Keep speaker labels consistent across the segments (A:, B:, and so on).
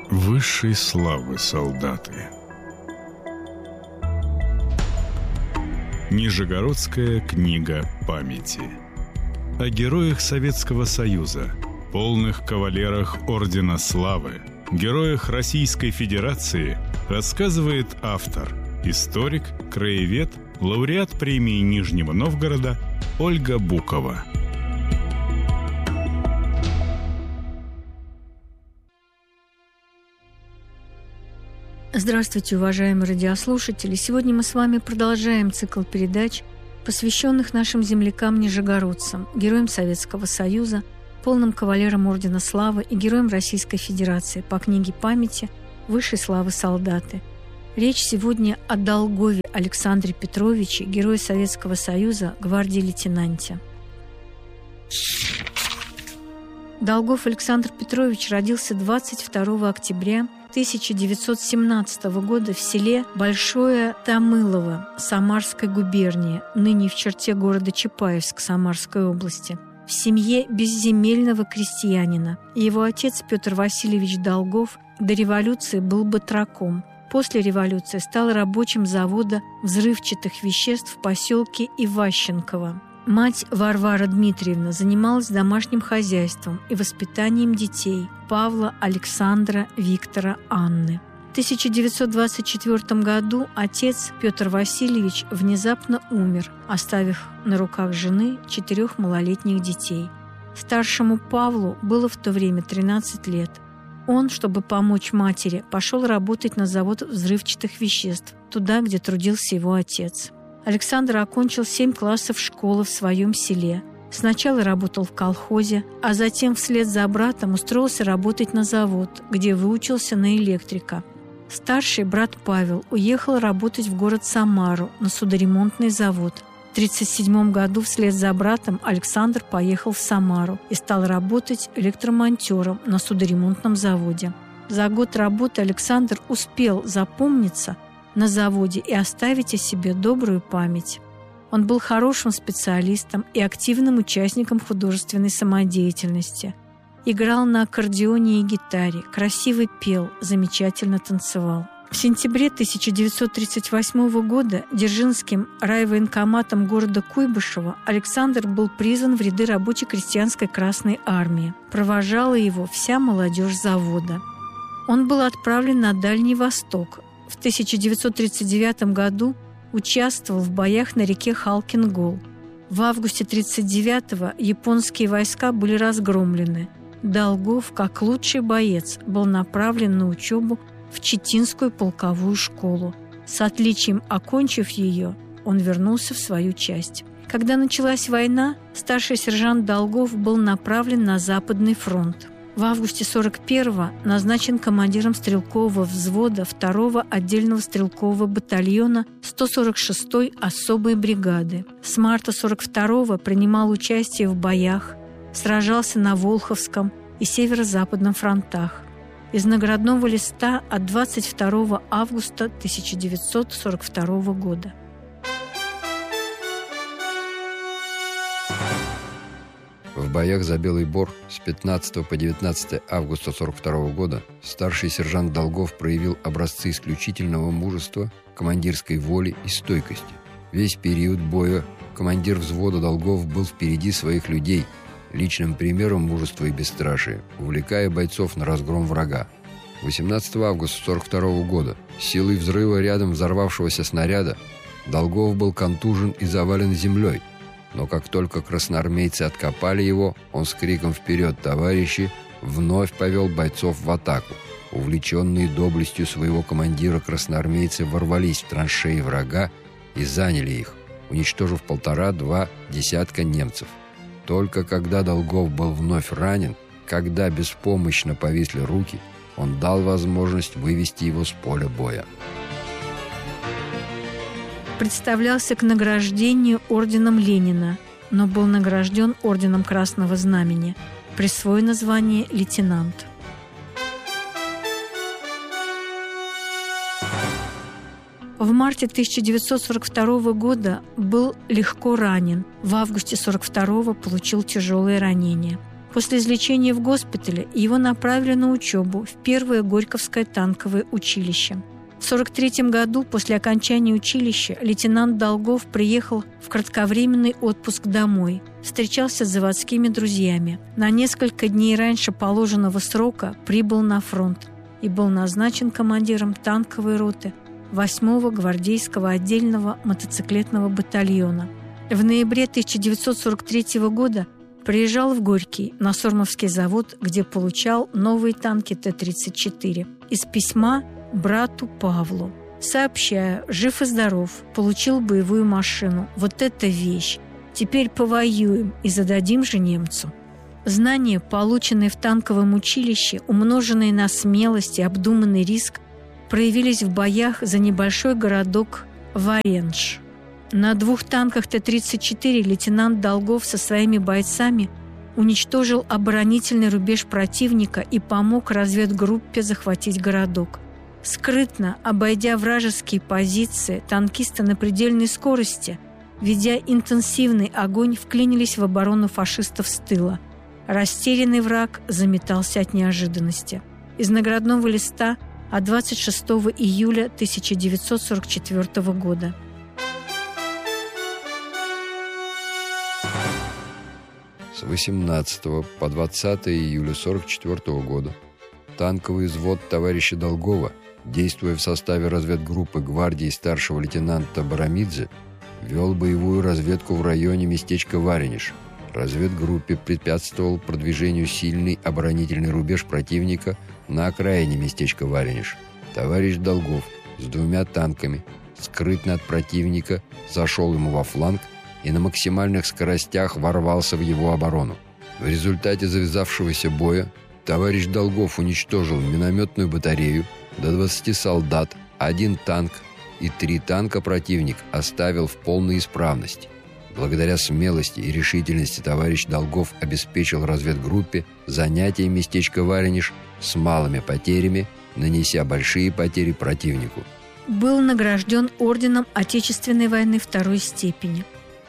A: Высшей славы солдаты. Нижегородская книга памяти. О героях Советского Союза, полных кавалерах Ордена Славы, героях Российской Федерации рассказывает автор, историк, краевед, лауреат премии Нижнего Новгорода Ольга Букова.
B: Здравствуйте, уважаемые радиослушатели! Сегодня мы с вами продолжаем цикл передач, посвященных нашим землякам-нижегородцам, героям Советского Союза, полным кавалерам Ордена Славы и героям Российской Федерации по книге памяти «Высшей славы солдаты». Речь сегодня о Долгове Александре Петровиче, герое Советского Союза, гвардии-лейтенанте. Долгов Александр Петрович родился 22 октября 1917 года в селе Большое Томылово Самарской губернии, ныне в черте города Чапаевск Самарской области, в семье безземельного крестьянина. Его отец Петр Васильевич Долгов до революции был батраком. После революции стал рабочим завода взрывчатых веществ в поселке Иващенково. Мать Варвара Дмитриевна занималась домашним хозяйством и воспитанием детей Павла, Александра, Виктора, Анны. В 1924 году отец Петр Васильевич внезапно умер, оставив на руках жены 4 малолетних детей. Старшему Павлу было в то время 13 лет. Он, чтобы помочь матери, пошел работать на завод взрывчатых веществ, туда, где трудился его отец. Александр окончил 7 классов школы в своем селе. Сначала работал в колхозе, а затем вслед за братом устроился работать на завод, где выучился на электрика. Старший брат Павел уехал работать в город Самару на судоремонтный завод. В 1937 году вслед за братом Александр поехал в Самару и стал работать электромонтером на судоремонтном заводе. За год работы Александр успел запомниться на заводе и оставить о себе добрую память. Он был хорошим специалистом и активным участником художественной самодеятельности. Играл на аккордеоне и гитаре, красиво пел, замечательно танцевал. В сентябре 1938 года Дзержинским райвоенкоматом города Куйбышева Александр был призван в ряды рабоче-крестьянской Красной армии. Провожала его вся молодежь завода. Он был отправлен на Дальний Восток. В 1939 году участвовал в боях на реке Халкин-Гол. В августе 1939-го японские войска были разгромлены. Долгов, как лучший боец, был направлен на учебу в Читинскую полковую школу. С отличием окончив ее, он вернулся в свою часть. Когда началась война, старший сержант Долгов был направлен на Западный фронт. В августе 1941-го назначен командиром стрелкового взвода 2-го отдельного стрелкового батальона 146-й особой бригады. С марта 1942-го принимал участие в боях, сражался на Волховском и Северо-Западном фронтах. Из наградного листа от 22 августа 1942 года.
C: В боях за Белый Бор с 15 по 19 августа 1942 года старший сержант Долгов проявил образцы исключительного мужества, командирской воли и стойкости. Весь период боя командир взвода Долгов был впереди своих людей, личным примером мужества и бесстрашия, увлекая бойцов на разгром врага. 18 августа 1942 года силой взрыва рядом взорвавшегося снаряда Долгов был контужен и завален землей. Но как только красноармейцы откопали его, он с криком «Вперед, товарищи!» вновь повел бойцов в атаку. Увлеченные доблестью своего командира красноармейцы ворвались в траншеи врага и заняли их, уничтожив 1,5-2 десятка немцев. Только когда Долгов был вновь ранен, когда беспомощно повисли руки, он дал возможность вывести его с поля боя.
B: Представлялся к награждению орденом Ленина, но был награжден орденом Красного Знамени, присвоено звание лейтенант. В марте 1942 года был легко ранен. В августе 1942 получил тяжелое ранение. После излечения в госпитале его направили на учебу в Первое Горьковское танковое училище. В 1943 году после окончания училища лейтенант Долгов приехал в кратковременный отпуск домой, встречался с заводскими друзьями. На несколько дней раньше положенного срока прибыл на фронт и был назначен командиром танковой роты 8-го гвардейского отдельного мотоциклетного батальона. В ноябре 1943 года приезжал в Горький на Сормовский завод, где получал новые танки Т-34. Из письма брату Павлу: «Сообщаю, жив и здоров, получил боевую машину. Вот это вещь! Теперь повоюем и зададим же немцу». Знания, полученные в танковом училище, умноженные на смелость и обдуманный риск, проявились в боях за небольшой городок Варенж. На 2 танках Т-34 лейтенант Долгов со своими бойцами уничтожил оборонительный рубеж противника и помог разведгруппе захватить городок. Скрытно обойдя вражеские позиции, танкисты на предельной скорости, ведя интенсивный огонь, вклинились в оборону фашистов с тыла. Растерянный враг заметался от неожиданности. Из наградного листа от 26 июля 1944 года.
C: С 18 по 20 июля 1944 года танковый взвод товарища Долгова, действуя в составе разведгруппы гвардии старшего лейтенанта Барамидзе, вел боевую разведку в районе местечка Варениш. Разведгруппе препятствовал продвижению сильный оборонительный рубеж противника на окраине местечка Варениш. Товарищ Долгов с 2 танками скрытно от противника зашел ему во фланг и на максимальных скоростях ворвался в его оборону. В результате завязавшегося боя товарищ Долгов уничтожил минометную батарею, до 20 солдат, 1 танк и 3 танка противник оставил в полной исправности. Благодаря смелости и решительности товарищ Долгов обеспечил разведгруппе занятие местечка Варениш с малыми потерями, нанеся большие потери противнику.
B: Был награжден орденом Отечественной войны 2-й степени.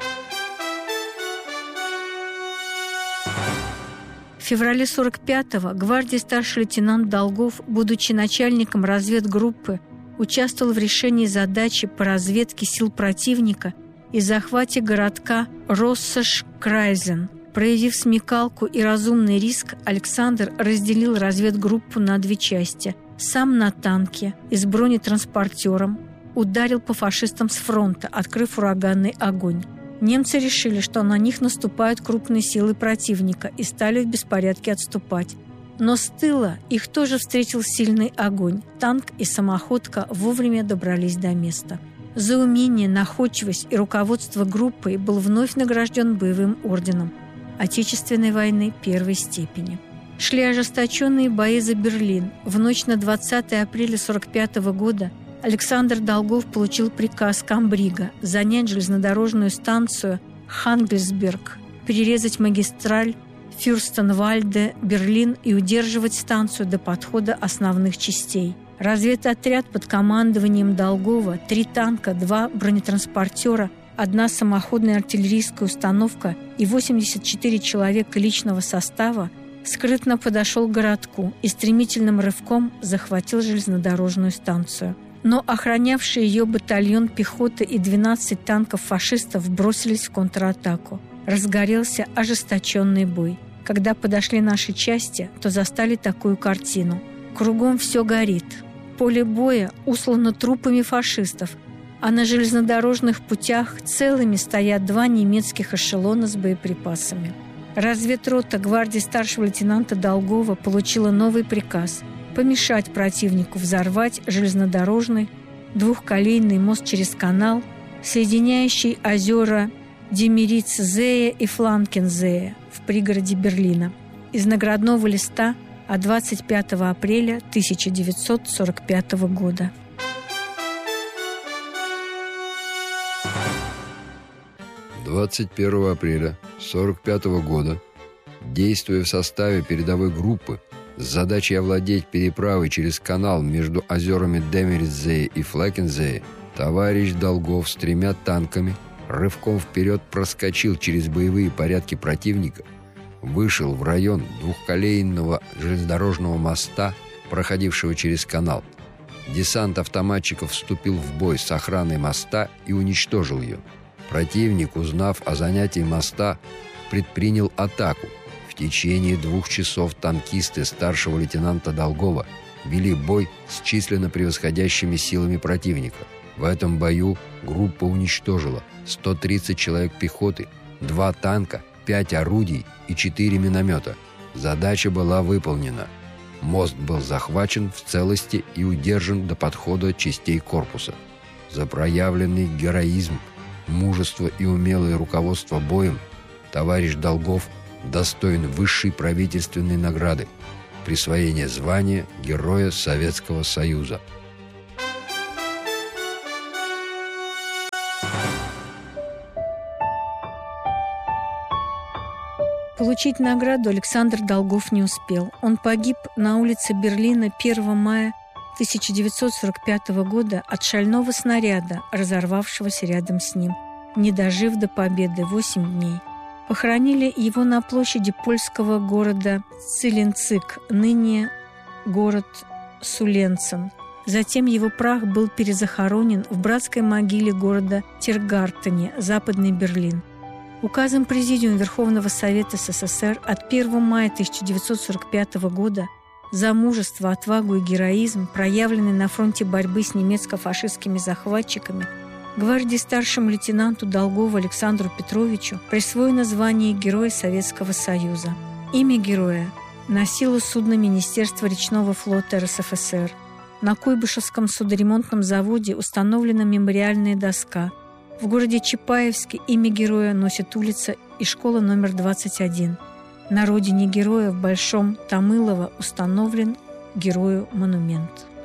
B: В феврале 1945-го гвардии старший лейтенант Долгов, будучи начальником разведгруппы, участвовал в решении задачи по разведке сил противника и захвате городка Россош-Крайзен. Проявив смекалку и разумный риск, Александр разделил разведгруппу на 2 части. Сам на танке и с бронетранспортером ударил по фашистам с фронта, открыв ураганный огонь. Немцы решили, что на них наступают крупные силы противника, и стали в беспорядке отступать. Но с тыла их тоже встретил сильный огонь. Танк и самоходка вовремя добрались до места. За умение, находчивость и руководство группой был вновь награжден боевым орденом Отечественной войны 1-й степени. Шли ожесточенные бои за Берлин. В ночь на 20 апреля 1945 года Александр Долгов получил приказ комбрига занять железнодорожную станцию Хангельсберг, перерезать магистраль Фюрстенвальде-Берлин и удерживать станцию до подхода основных частей. Разведотряд под командованием Долгова, 3 танка, 2 бронетранспортера, 1 самоходная артиллерийская установка и 84 человека личного состава скрытно подошел к городку и стремительным рывком захватил железнодорожную станцию. Но охранявший ее батальон пехоты и 12 танков фашистов бросились в контратаку. Разгорелся ожесточенный бой. Когда подошли наши части, то застали такую картину. Кругом все горит. Поле боя услано трупами фашистов, а на железнодорожных путях целыми стоят 2 немецких эшелона с боеприпасами. Разведрота гвардии старшего лейтенанта Долгова получила новый приказ – помешать противнику взорвать железнодорожный 2-колейный мост через канал, соединяющий озера Демериц-Зее и Фланкензее в пригороде Берлина. Из наградного листа от 25 апреля 1945 года.
C: – 21 апреля 1945 года, действуя в составе передовой группы с задачей овладеть переправой через канал между озерами Демериц-Зее и Фланкензее, товарищ Долгов с 3 танками рывком вперед проскочил через боевые порядки противника, вышел в район двухколейного железнодорожного моста, проходившего через канал. Десант автоматчиков вступил в бой с охраной моста и уничтожил ее. Противник, узнав о занятии моста, предпринял атаку. В течение 2 часов танкисты старшего лейтенанта Долгова вели бой с численно превосходящими силами противника. В этом бою группа уничтожила 130 человек пехоты, 2 танка, 5 орудий и 4 миномета. Задача была выполнена. Мост был захвачен в целости и удержан до подхода частей корпуса. За проявленный героизм, мужество и умелое руководство боем товарищ Долгов достоин высшей правительственной награды – присвоения звания Героя Советского Союза.
B: Получить награду Александр Долгов не успел. Он погиб на улице Берлина 1 мая 1945 года от шального снаряда, разорвавшегося рядом с ним, не дожив до победы 8 дней. Похоронили его на площади польского города Цилинцик, ныне город Суленцен. Затем его прах был перезахоронен в братской могиле города Тиргартене, Западный Берлин. Указом Президиума Верховного Совета СССР от 1 мая 1945 года за мужество, отвагу и героизм, проявленный на фронте борьбы с немецко-фашистскими захватчиками, гвардии старшему лейтенанту Долгову Александру Петровичу присвоено звание Героя Советского Союза. Имя героя носило судно Министерства речного флота РСФСР. На Куйбышевском судоремонтном заводе установлена мемориальная доска. В городе Чапаевске имя героя носит улица и школа номер 21. На родине героя в Большом Томылово установлен герою монумент.